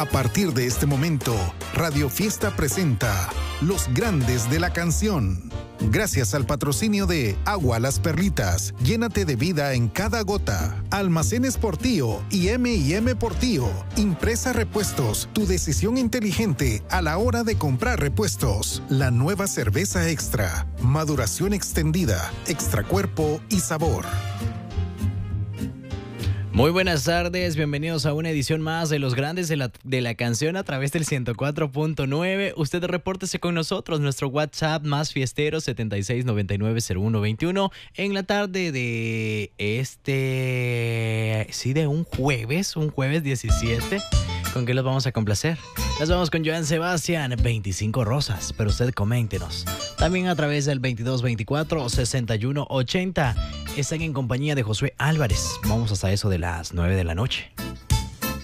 A partir de este momento, Radio Fiesta presenta Los Grandes de la Canción. Gracias al patrocinio de Agua Las Perlitas, llénate de vida en cada gota. Almacenes Portillo y M&M Portillo. Impresa Repuestos, tu decisión inteligente a la hora de comprar repuestos. La nueva cerveza extra, maduración extendida, extra cuerpo y sabor. Muy buenas tardes, bienvenidos a una edición más de Los Grandes de la Canción a través del 104.9. Usted repórtese con nosotros, nuestro WhatsApp más fiestero 76990121 en la tarde de de un jueves 17. ¿Con qué los vamos a complacer? Las vamos con Joan Sebastián, 25 rosas, pero usted coméntenos. También a través del 2224-6180. Están en compañía de Josué Álvarez. Vamos hasta eso de las 9 de la noche.